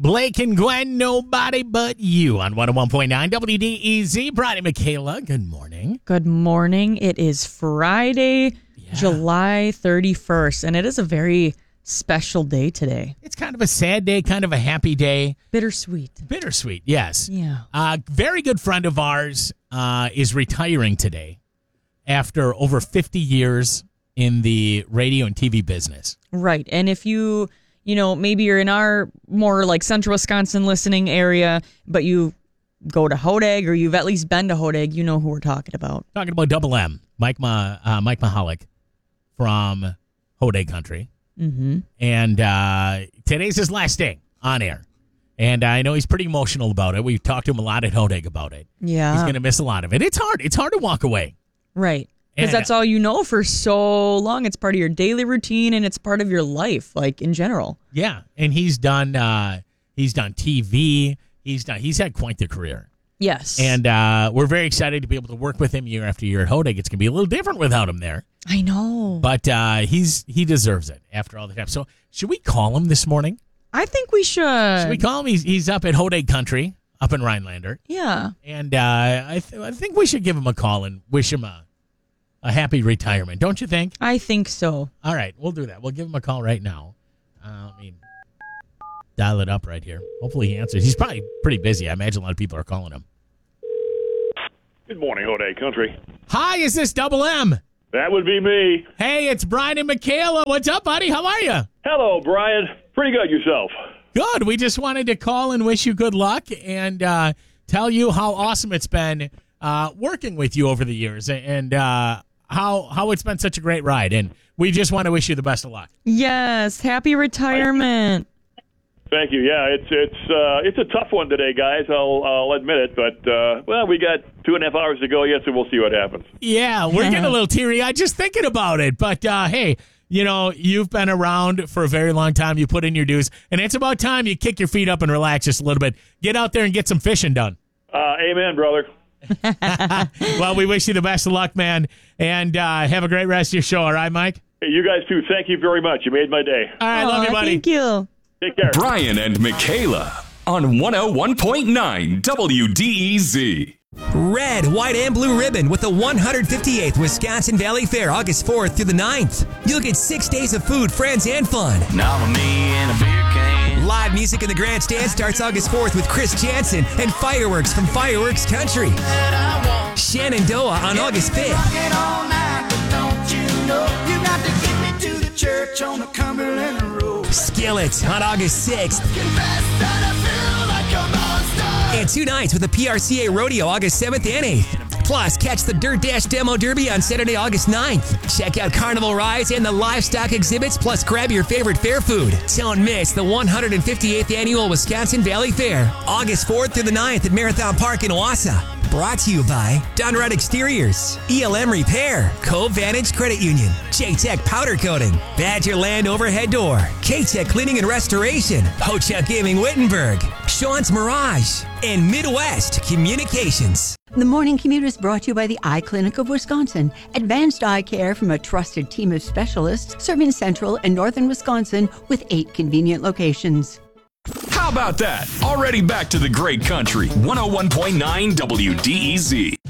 Blake and Gwen, nobody but you on 101.9 WDEZ. Brian and Michaela, good morning. Good morning. It is Friday, July 31st, and it is a very special day today. It's kind of a sad day, kind of a happy day. Bittersweet. Bittersweet, yes. Yeah. Very good friend of ours is retiring today after over 50 years in the radio and TV business. Right. And if you maybe you're in our more like central Wisconsin listening area, but you go to Hodag or you've at least been to Hodag, you know who we're talking about. Talking about Double M, Mike Mahalik from Hodag Country. Mm-hmm. And today's his last day on air. And I know he's pretty emotional about it. We've talked to him a lot at Hodag about it. Yeah. He's going to miss a lot of it. It's hard. It's hard to walk away. Right. Because that's all you know for so long. It's part of your daily routine and it's part of your life, like in general. Yeah. And he's done TV. He's had quite the career. Yes. And we're very excited to be able to work with him year after year at Hodag. It's going to be a little different without him there. I know. But he deserves it after all the time. So should we call him this morning? I think we should. Should we call him? He's up at Hodag Country, up in Rhinelander. Yeah. And I think we should give him a call and wish him a happy retirement. Don't you think? I think so. All right. We'll do that. We'll give him a call right now. Dial it up right here. Hopefully he answers. He's probably pretty busy. I imagine a lot of people are calling him. Good morning, Hodag Country. Hi, is this Double M? That would be me. Hey, it's Brian and Michaela. What's up, buddy? How are you? Hello, Brian. Pretty good yourself. Good. We just wanted to call and wish you good luck and tell you how awesome it's been working with you over the years and how it's been such a great ride. And we just want to wish you the best of luck. Yes. Happy retirement. Thank you. Yeah, it's a tough one today, guys. I'll admit it, but we got 2.5 hours to go yet, so we'll see what happens. Yeah, we're getting a little teary-eyed just thinking about it. But hey, you've been around for a very long time. You put in your dues, and it's about time you kick your feet up and relax just a little bit. Get out there and get some fishing done. Amen, brother. Well, we wish you the best of luck, man, and have a great rest of your show. All right, Mike? Hey, you guys too. Thank you very much. You made my day. All right, love you, buddy. Thank you. Take care. Brian and Michaela on 101.9 WDEZ. Red, white, and blue ribbon with the 158th Wisconsin Valley Fair, August 4th through the 9th. You'll get 6 days of food, friends, and fun. Now me and a beer can. Live music in the grandstand starts August 4th with Chris Jansen and fireworks from Fireworks Country. Shenandoah on August 5th. All night, but don't you know you got to get me to the church on the Cumberland Road. Skillet on August 6th. And 2 nights with the PRCA Rodeo August 7th and 8th. Plus, catch the Dirt Dash Demo Derby on Saturday, August 9th. Check out Carnival rides and the livestock exhibits, plus grab your favorite fair food. Don't miss the 158th Annual Wisconsin Valley Fair, August 4th through the 9th at Marathon Park in Wausau. Brought to you by Dunrod Exteriors, ELM Repair, Cove Vantage Credit Union, J-Tech Powder Coating, Badgerland Overhead Door, K-Tech Cleaning and Restoration, Ho-Chuck Gaming Wittenberg, Sean's Mirage, and Midwest Communications. The Morning Commute is brought to you by the Eye Clinic of Wisconsin. Advanced eye care from a trusted team of specialists serving central and northern Wisconsin with 8 convenient locations. How about that? Already back to the great country. 101.9 WDEZ.